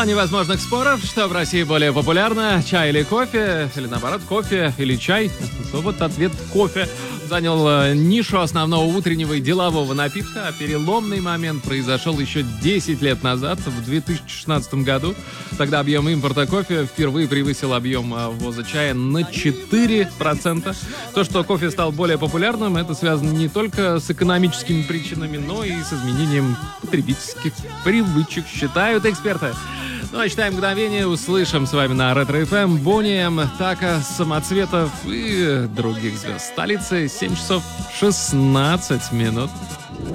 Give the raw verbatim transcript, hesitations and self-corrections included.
плане возможных споров, что в России более популярно, чай или кофе, или наоборот, кофе или чай, то вот ответ кофе занял э, нишу основного утреннего и делового напитка, а переломный момент произошел еще десять лет назад, в две тысячи шестнадцатом году. Тогда объем импорта кофе впервые превысил объем э, ввоза чая на четыре процента. То, что кофе стал более популярным, это связано не только с экономическими причинами, но и с изменением потребительских привычек, считают эксперты. Ну а читаем мгновение, услышим с вами на Ретро эф эм Бони М, Така, Самоцветов и других звезд столицы. семь часов шестнадцать минут.